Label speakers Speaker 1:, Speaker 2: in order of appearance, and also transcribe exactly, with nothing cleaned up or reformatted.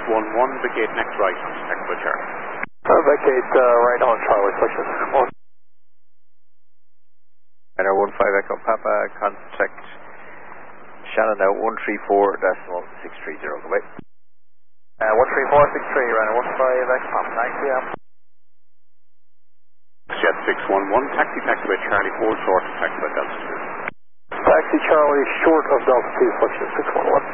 Speaker 1: one one, vacate next right on taxiway Charlie.
Speaker 2: Uh, vacate uh, right on Charlie, question six one.
Speaker 3: Runner one five Echo Papa, contact Shannon now one three four decimal six three zero, go away.
Speaker 2: Uh, one three four six three, runner one five Echo Papa, thanks, yeah.
Speaker 1: Jet six one one, taxi taxiway Charlie four short to taxiway Delta two.
Speaker 2: Taxi Charlie short of Delta two, question six one one.